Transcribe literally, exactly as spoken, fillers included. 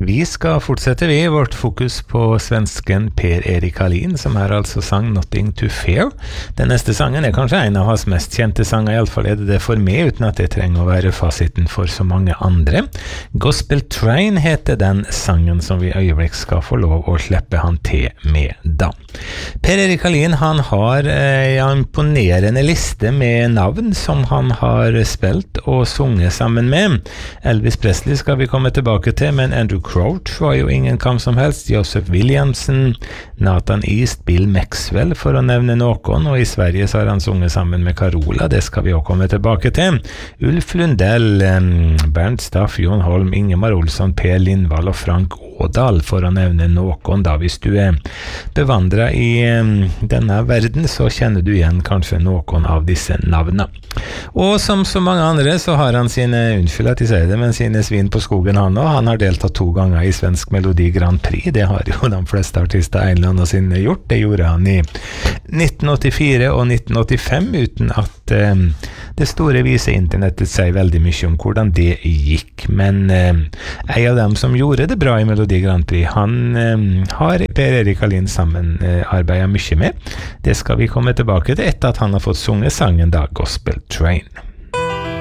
Vi skal fortsette vi vårt fokus på svensken Per-Erik Hallin, som her altså sang Nothing to Fear. Den neste sangen er kanskje en av hans mest kjente sanger, i alle fall er det det for meg, uten at det trenger å være fasiten for så mange andre. Gospel Train heter den sangen som vi i øyeblikk skal få lov å slippe han til med da. Per-Erik Hallin, han har eh, en imponerende liste med navn som han har spilt og sunget sammen med. Elvis Presley skal vi komme tilbake til, men Andrew Crouch var jo ingen kam som helst, Joseph Williamson, Nathan East, Bill Maxwell for å nevne noen, og i Sverige så har han sunget sammen med Carola, det skal vi også komme tilbake til. Ulf Lundell, Bernt Staff, Jon Holm, Ingemar Olsson, Per Lindvall og Frank Ådal for å nevne noen da. Hvis du er bevandret i denne verden, så kjenner du igjen kanskje noen av disse navnene. Og som så mange andre så har han sine, unnskyld at jeg sier det, men sine svin på skogen han også. Han har deltatt to ganger i Svensk Melodi Grand Prix, det har jo de fleste artister en eller annen sinne gjort. Det gjorde han i nitten åttifire og nitten åttifem, uten at eh, det store vise internettet sier veldig mye om hvordan det gikk. Men eh, en av dem som gjorde det bra i Melodi Grand Prix, han eh, har Per-Erik Hallin sammen eh, arbeidet mye med. Det skal vi komme tilbake til etter at han har fått sunget sangen da, Gospel Train.